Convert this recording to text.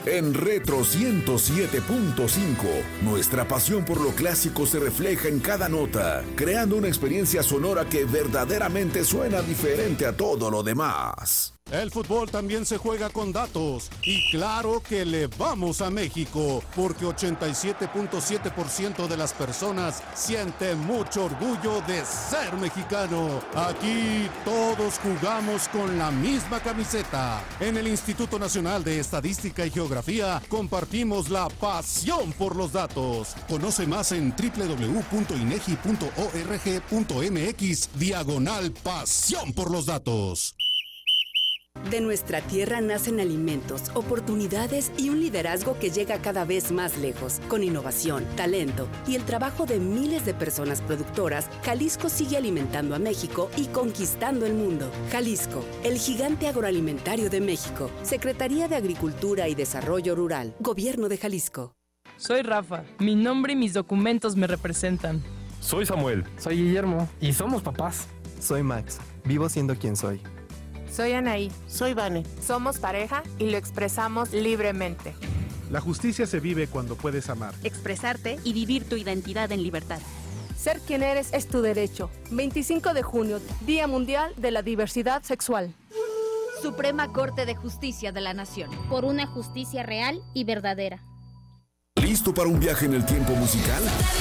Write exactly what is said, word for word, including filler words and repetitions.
En Retro ciento siete punto cinco, nuestra pasión por lo clásico se refleja en cada nota, creando una experiencia sonora que verdaderamente suena diferente a todo lo demás. El fútbol también se juega con datos y claro que le vamos a México porque ochenta y siete punto siete por ciento de las personas siente mucho orgullo de ser mexicano. Aquí todos jugamos con la misma camiseta. En el Instituto Nacional de Estadística y Geografía compartimos la pasión por los datos. Conoce más en doble u doble u doble u punto inegi punto org punto mx diagonal pasión por los datos. De nuestra tierra nacen alimentos, oportunidades y un liderazgo que llega cada vez más lejos. Con innovación, talento y el trabajo de miles de personas productoras, Jalisco sigue alimentando a México y conquistando el mundo. Jalisco, el gigante agroalimentario de México. Secretaría de Agricultura y Desarrollo Rural. Gobierno de Jalisco. Soy Rafa. Mi nombre y mis documentos me representan. Soy Samuel. Soy Guillermo. Y somos papás. Soy Max. Vivo siendo quien soy. Soy Anaí. Soy Vane. Somos pareja y lo expresamos libremente. La justicia se vive cuando puedes amar, expresarte y vivir tu identidad en libertad. Ser quien eres es tu derecho. veinticinco de junio, Día Mundial de la Diversidad Sexual. Suprema Corte de Justicia de la Nación. Por una justicia real y verdadera. ¿Listo para un viaje en el tiempo musical?